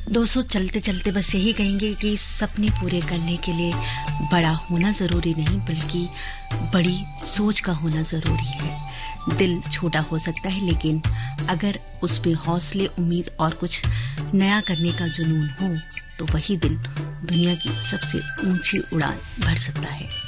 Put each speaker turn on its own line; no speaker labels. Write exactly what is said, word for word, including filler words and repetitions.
दोस्तों, चलते चलते बस यही कहेंगे कि सपने पूरे करने के लिए बड़ा होना ज़रूरी नहीं, बल्कि बड़ी सोच का होना ज़रूरी है। दिल छोटा हो सकता है, लेकिन अगर उसमें हौसले, उम्मीद और कुछ नया करने का जुनून हो तो वही दिल दुनिया की सबसे ऊंची उड़ान भर सकता है।